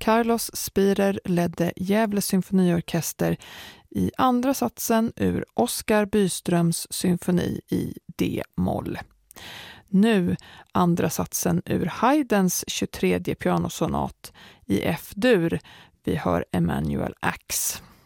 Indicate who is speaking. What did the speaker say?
Speaker 1: Carlos Spirer ledde Gävle symfoniorkester i andra satsen ur Oskar Byströms symfoni i D-moll. Nu andra satsen ur Haydns 23:e pianosonat i F-dur. Vi hör Emanuel Ax.